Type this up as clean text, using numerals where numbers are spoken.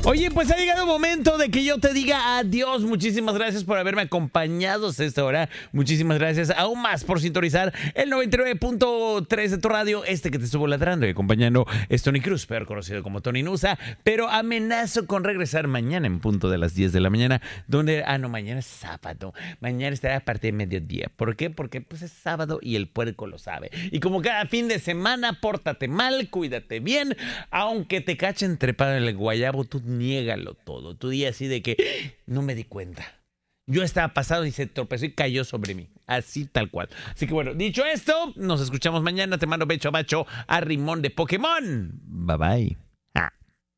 Oye, pues ha llegado el momento de que yo te diga adiós. Muchísimas gracias por haberme acompañado hasta esta hora. Muchísimas gracias aún más por sintonizar el 99.3 de tu radio. Que te estuvo ladrando y acompañando es Tony Cruz, peor conocido como Tony Nusa. Pero amenazo con regresar mañana en punto de las 10 de la mañana. No, mañana es sábado. Mañana estará a partir de mediodía. ¿Por qué? Porque pues es sábado y el puerco lo sabe. Y como cada fin de semana, pórtate mal, cuídate bien. Aunque te cachen trepado en el guayabo, tú niégalo todo. Tú di así de que no me di cuenta. Yo estaba pasado y se tropezó y cayó sobre mí. Así tal cual. Así que bueno, dicho esto, nos escuchamos mañana. Te mando becho a bacho a Rimón de Pokémon. Bye bye.